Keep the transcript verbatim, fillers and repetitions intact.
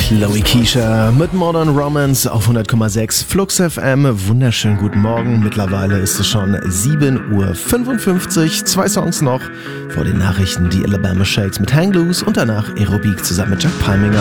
Chloe Keisha mit Modern Romance auf hundert Komma sechs Flux F M. Wunderschönen guten Morgen. Mittlerweile ist es schon sieben Uhr fünfundfünfzig. Zwei Songs noch vor den Nachrichten. Die Alabama Shakes mit Hang Loose und danach Aerobic zusammen mit Jack Palminger.